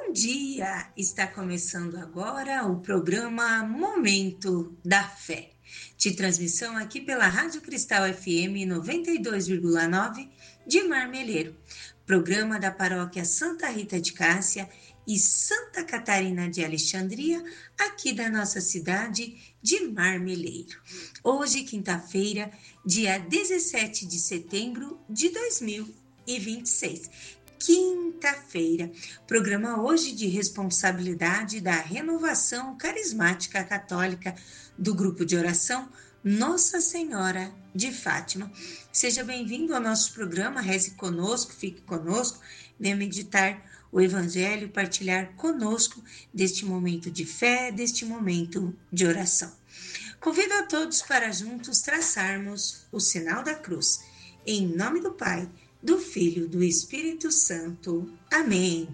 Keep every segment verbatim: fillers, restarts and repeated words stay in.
Bom dia! Está começando agora o programa Momento da Fé, de transmissão aqui pela Rádio Cristal F M noventa e dois vírgula nove de Marmeleiro, programa da paróquia Santa Rita de Cássia e Santa Catarina de Alexandria, aqui da nossa cidade de Marmeleiro. Hoje, quinta-feira, dia dezessete de setembro de dois mil e vinte e seis. Quinta-feira, programa hoje de responsabilidade da Renovação Carismática Católica do Grupo de Oração Nossa Senhora de Fátima. Seja bem-vindo ao nosso programa, reze conosco, fique conosco, venha meditar o Evangelho, partilhar conosco deste momento de fé, deste momento de oração. Convido a todos para juntos traçarmos o sinal da cruz, em nome do Pai, do Filho, do Espírito Santo. Amém.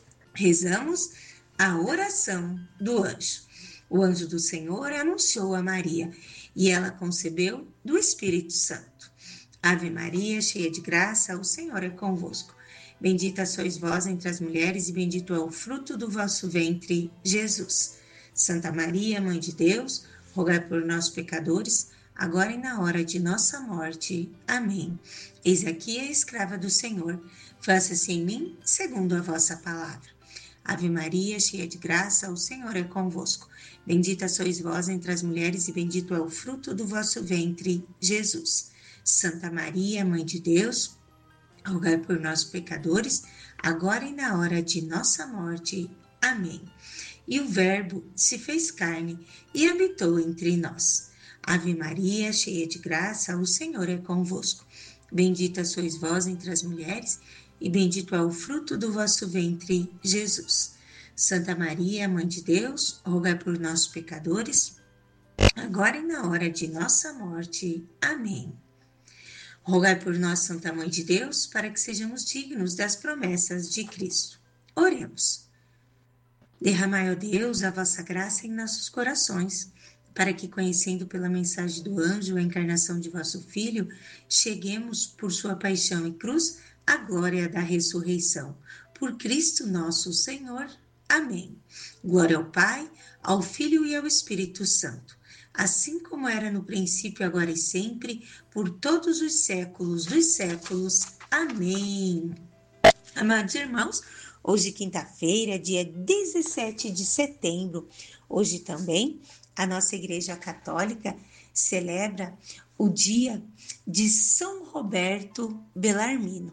Rezamos a oração do anjo. O anjo do Senhor anunciou a Maria, e ela concebeu do Espírito Santo. Ave Maria, cheia de graça, o Senhor é convosco. Bendita sois vós entre as mulheres, e bendito é o fruto do vosso ventre, Jesus. Santa Maria, Mãe de Deus, rogai por nós, pecadores, agora e na hora de nossa morte. Amém. Eis aqui a escrava do Senhor, faça-se em mim segundo a vossa palavra. Ave Maria, cheia de graça, o Senhor é convosco. Bendita sois vós entre as mulheres, e bendito é o fruto do vosso ventre, Jesus. Santa Maria, Mãe de Deus, rogai por nós, pecadores, agora e na hora de nossa morte. Amém. E o Verbo se fez carne e habitou entre nós. Ave Maria, cheia de graça, o Senhor é convosco. Bendita sois vós entre as mulheres, e bendito é o fruto do vosso ventre, Jesus. Santa Maria, Mãe de Deus, rogai por nós, pecadores, agora e na hora de nossa morte. Amém. Rogai por nós, Santa Mãe de Deus, para que sejamos dignos das promessas de Cristo. Oremos. Derramai, ó Deus, a vossa graça em nossos corações, para que, conhecendo pela mensagem do anjo a encarnação de vosso Filho, cheguemos, por sua paixão e cruz, à glória da ressurreição. Por Cristo nosso Senhor. Amém. Glória ao Pai, ao Filho e ao Espírito Santo, assim como era no princípio, agora e sempre, por todos os séculos dos séculos. Amém. Amados irmãos, hoje, quinta-feira, dia dezessete de setembro, hoje também, a nossa Igreja Católica celebra o dia de São Roberto Bellarmino,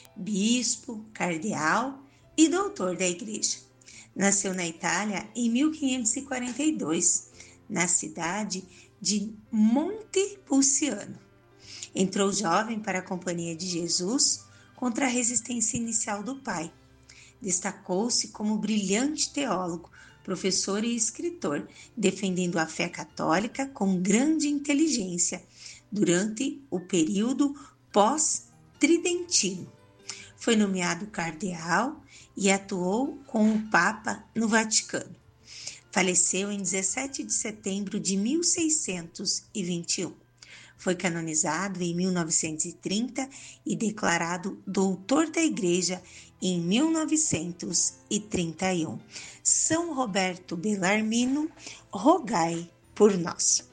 bispo, cardeal e doutor da Igreja. Nasceu na Itália em mil quinhentos e quarenta e dois, na cidade de Montepulciano. Entrou jovem para a Companhia de Jesus contra a resistência inicial do pai. Destacou-se como brilhante teólogo, professor e escritor, defendendo a fé católica com grande inteligência durante o período pós-tridentino. Foi nomeado cardeal e atuou com o Papa no Vaticano. Faleceu em dezessete de setembro de mil seiscentos e vinte e um. Foi canonizado em mil novecentos e trinta e declarado doutor da Igreja em mil novecentos e trinta e um. São Roberto Bellarmino, rogai por nós.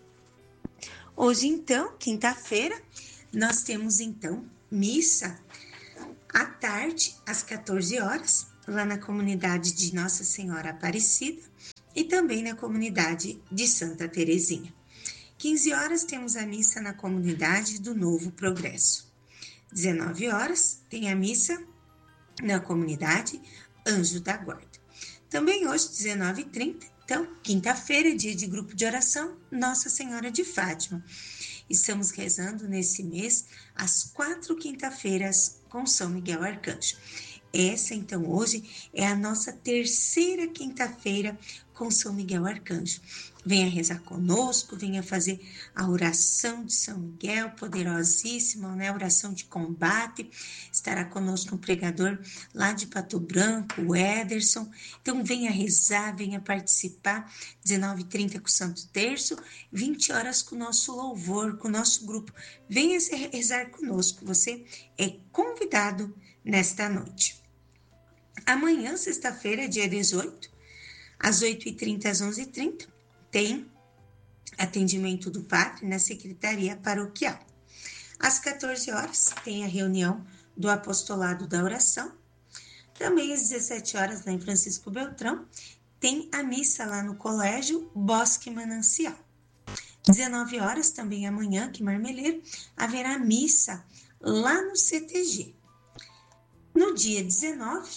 Hoje, então, quinta-feira, nós temos, então, missa à tarde, às quatorze horas, lá na comunidade de Nossa Senhora Aparecida e também na comunidade de Santa Terezinha. quinze horas, temos a missa na comunidade do Novo Progresso. dezenove horas, tem a missa na comunidade Anjo da Guarda. Também hoje, dezenove e trinta, então, quinta-feira, dia de grupo de oração, Nossa Senhora de Fátima. Estamos rezando nesse mês as quatro quinta-feiras com São Miguel Arcanjo. Essa, então, hoje é a nossa terceira quinta-feira com São Miguel Arcanjo. Venha rezar conosco, venha fazer a oração de São Miguel, poderosíssima, né? Oração de combate. Estará conosco um pregador lá de Pato Branco, o Ederson. Então, venha rezar, venha participar. dezenove e trinta com o Santo Terço, vinte horas com o nosso louvor, com o nosso grupo. Venha rezar conosco, você é convidado nesta noite. Amanhã, sexta-feira, dia dezoito, às oito e trinta às onze e trinta, tem atendimento do padre na secretaria paroquial. Às quatorze horas, tem a reunião do apostolado da oração. Também às dezessete horas, lá em Francisco Beltrão, tem a missa lá no Colégio Bosque Manancial. dezenove horas, também amanhã, aqui em Marmeleiro, haverá missa lá no C T G. No dia dezenove,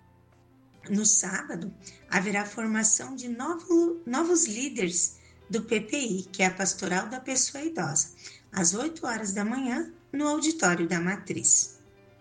no sábado, haverá formação de novo, novos líderes do P P I, que é a Pastoral da Pessoa Idosa, às oito horas da manhã, no auditório da Matriz.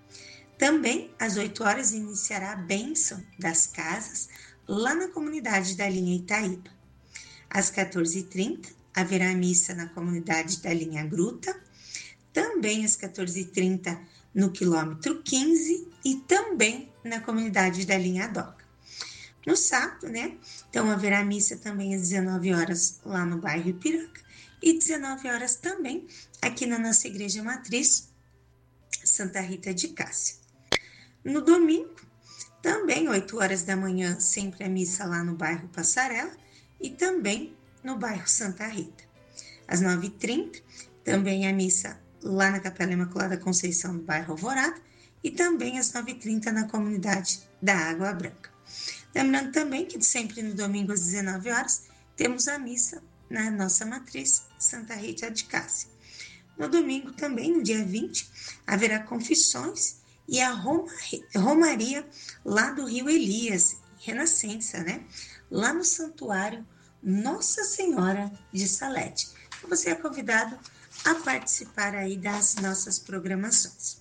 Também, às oito horas, iniciará a bênção das casas lá na comunidade da linha Itaíba. Às quatorze e trinta, haverá missa na comunidade da linha Gruta, também às quatorze e trinta no quilômetro quinze e também na comunidade da linha Doca. No sábado, né? Então haverá missa também às dezenove horas lá no bairro Ipiranga e dezenove horas também aqui na nossa igreja matriz, Santa Rita de Cássia. No domingo, também oito horas da manhã, sempre a missa lá no bairro Passarela e também no bairro Santa Rita. Às nove e trinta, também a missa lá na Capela Imaculada Conceição do bairro Alvorada e também às nove e trinta na comunidade da Água Branca. Lembrando também que sempre no domingo às dezenove horas temos a missa na nossa matriz Santa Rita de Cássia. No domingo também, no dia vinte, haverá confissões e a romaria lá do Rio Elias, Renascença, né? Lá no Santuário Nossa Senhora de Salete. Você é convidado a participar aí das nossas programações.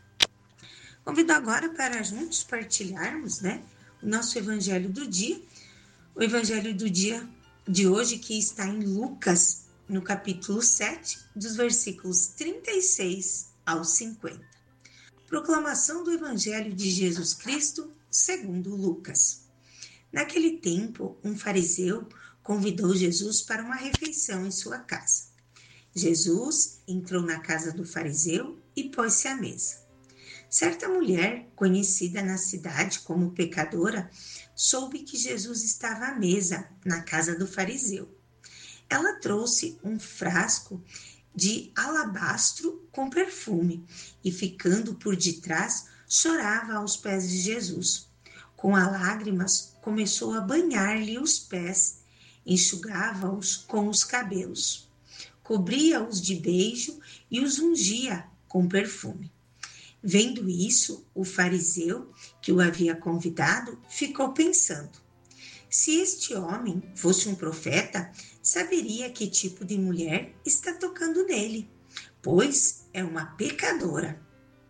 Convido agora para juntos partilharmos, né, o nosso Evangelho do dia, o Evangelho do dia de hoje que está em Lucas, no capítulo sete, dos versículos trinta e seis ao cinquenta. Proclamação do Evangelho de Jesus Cristo, segundo Lucas. Naquele tempo, um fariseu convidou Jesus para uma refeição em sua casa. Jesus entrou na casa do fariseu e pôs-se à mesa. Certa mulher, conhecida na cidade como pecadora, soube que Jesus estava à mesa na casa do fariseu. Ela trouxe um frasco de alabastro com perfume e, ficando por detrás, chorava aos pés de Jesus. Com as lágrimas, começou a banhar-lhe os pés, enxugava-os com os cabelos, cobria-os de beijo e os ungia com perfume. Vendo isso, o fariseu, que o havia convidado, ficou pensando: se este homem fosse um profeta, saberia que tipo de mulher está tocando nele, pois é uma pecadora.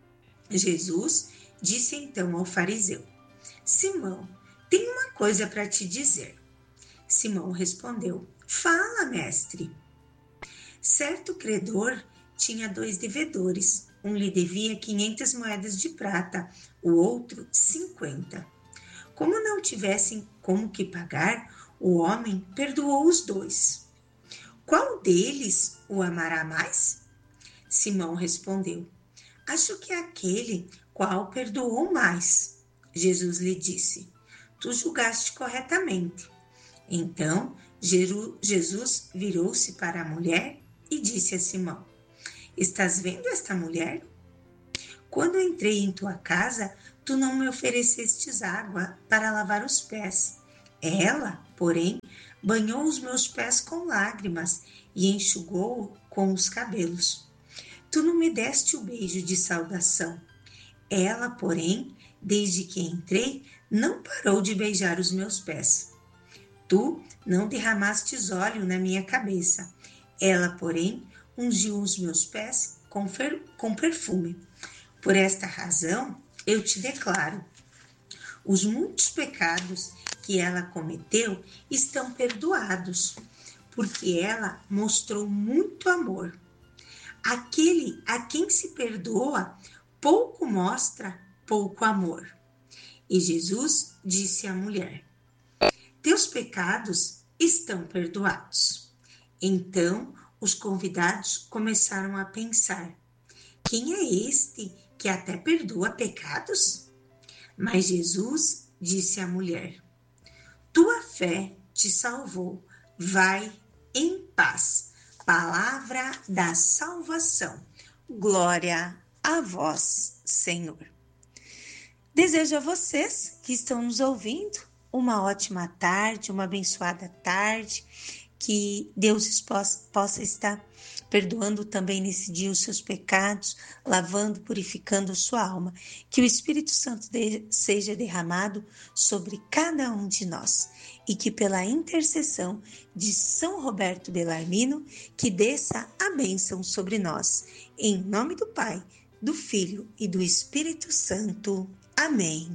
Jesus disse então ao fariseu: Simão, tenho uma coisa para te dizer. Simão respondeu: fala, mestre. Certo credor tinha dois devedores. Um lhe devia quinhentas moedas de prata, o outro cinquenta. Como não tivessem como que pagar, o homem perdoou os dois. Qual deles o amará mais? Simão respondeu: acho que é aquele qual perdoou mais. Jesus lhe disse: tu julgaste corretamente. Então Jesus virou-se para a mulher e disse a Simão: estás vendo esta mulher? Quando entrei em tua casa, tu não me oferecestes água para lavar os pés. Ela, porém, banhou os meus pés com lágrimas e enxugou com os cabelos. Tu não me deste o beijo de saudação. Ela, porém, desde que entrei, não parou de beijar os meus pés. Tu não derramastes óleo na minha cabeça. Ela, porém, ungiu os meus pés com, fer- com perfume. Por esta razão, eu te declaro, os muitos pecados que ela cometeu estão perdoados, porque ela mostrou muito amor. Aquele a quem se perdoa, pouco mostra, pouco amor. E Jesus disse à mulher: teus pecados estão perdoados. Então, os convidados começaram a pensar: quem é este que até perdoa pecados? Mas Jesus disse a mulher: tua fé te salvou, vai em paz. Palavra da salvação. Glória a vós, Senhor. Desejo a vocês que estão nos ouvindo uma ótima tarde, uma abençoada tarde, que Deus possa estar perdoando também nesse dia os seus pecados, lavando, purificando sua alma. Que o Espírito Santo de, seja derramado sobre cada um de nós e que pela intercessão de São Roberto Bellarmino, que desça a bênção sobre nós. Em nome do Pai, do Filho e do Espírito Santo. Amém.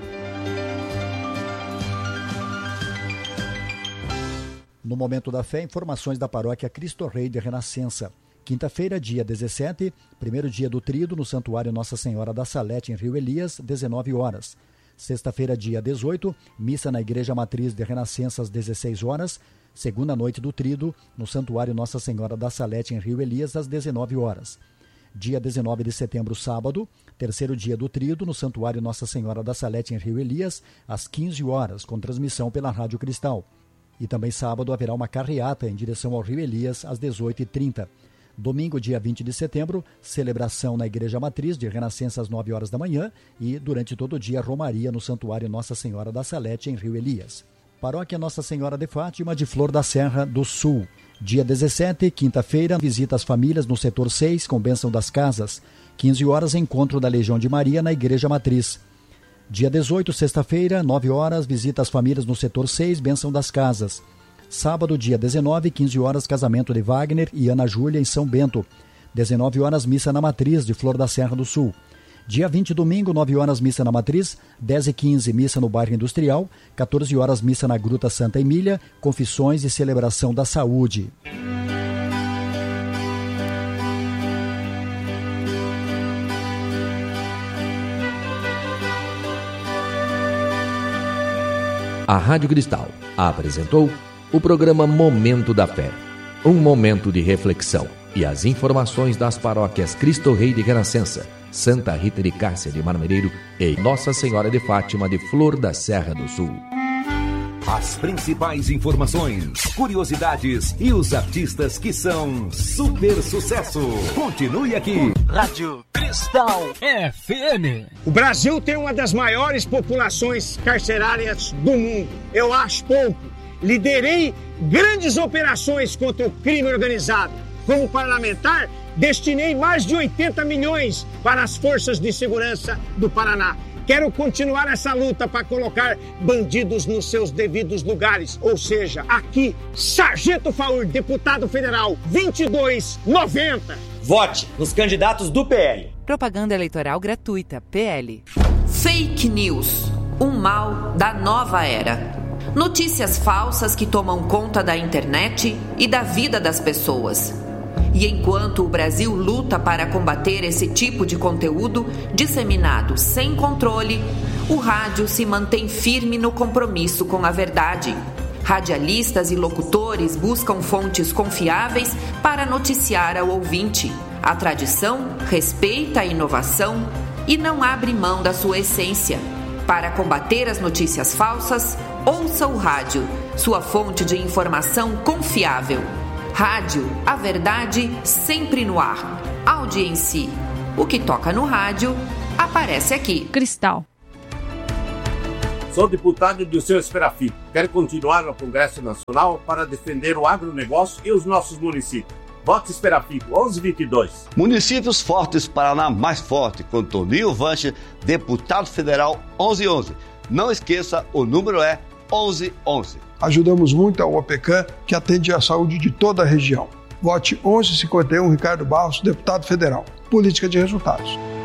No Momento da Fé, informações da Paróquia Cristo Rei de Renascença. Quinta-feira, dia dezessete, primeiro dia do tríduo no Santuário Nossa Senhora da Salete, em Rio Elias, dezenove horas. Sexta-feira, dia dezoito, missa na Igreja Matriz de Renascença, às dezesseis horas. Segunda noite do tríduo no Santuário Nossa Senhora da Salete, em Rio Elias, às dezenove horas. Dia dezenove de setembro, sábado, terceiro dia do tríduo no Santuário Nossa Senhora da Salete, em Rio Elias, às quinze horas, com transmissão pela Rádio Cristal. E também sábado haverá uma carreata em direção ao Rio Elias, às dezoito e trinta. Domingo, dia vinte de setembro, celebração na Igreja Matriz de Renascença às nove horas da manhã e, durante todo o dia, romaria no Santuário Nossa Senhora da Salete, em Rio Elias. Paróquia Nossa Senhora de Fátima de Flor da Serra do Sul. Dia dezessete, quinta-feira, visita às famílias no setor seis, com bênção das casas. quinze horas, encontro da Legião de Maria na Igreja Matriz. Dia dezoito, sexta-feira, nove horas, visita às famílias no setor seis, bênção das casas. Sábado, dia dezenove, quinze horas, casamento de Wagner e Ana Júlia em São Bento. dezenove horas, missa na Matriz de Flor da Serra do Sul. Dia vinte, domingo, nove horas, missa na Matriz. dez e quinze, missa no bairro Industrial. quatorze horas, missa na Gruta Santa Emília. Confissões e celebração da saúde. A Rádio Cristal apresentou o programa Momento da Fé, um momento de reflexão e as informações das paróquias Cristo Rei de Renascença, Santa Rita de Cássia de Marmereiro e Nossa Senhora de Fátima de Flor da Serra do Sul. As principais informações, curiosidades e os artistas que são super sucesso. Continue aqui. Rádio Cristal F M. O Brasil tem uma das maiores populações carcerárias do mundo. Eu acho pouco. Liderei grandes operações contra o crime organizado. Como parlamentar, destinei mais de oitenta milhões para as forças de segurança do Paraná. Quero continuar essa luta para colocar bandidos nos seus devidos lugares. Ou seja, aqui, Sargento Faur, deputado federal, vinte e dois noventa. Vote nos candidatos do P L. Propaganda eleitoral gratuita, P L. Fake News, um mal da nova era. Notícias falsas que tomam conta da internet e da vida das pessoas. E enquanto o Brasil luta para combater esse tipo de conteúdo disseminado sem controle, o rádio se mantém firme no compromisso com a verdade. Radialistas e locutores buscam fontes confiáveis para noticiar ao ouvinte. A tradição respeita a inovação e não abre mão da sua essência. Para combater as notícias falsas, ouça o rádio, sua fonte de informação confiável. Rádio, a verdade sempre no ar. Audiência. O que toca no rádio, aparece aqui. Cristal. Sou deputado do seu Esferafim. Quero continuar no Congresso Nacional para defender o agronegócio e os nossos municípios. Vote Esferafim, onze vinte e dois. Municípios Fortes, Paraná mais forte, com Toninho Vanche, deputado federal, onze onze. Não esqueça, o número é onze onze. Ajudamos muito a OPECAM, que atende a saúde de toda a região. Vote onze cinquenta e um, Ricardo Barros, deputado federal. Política de resultados.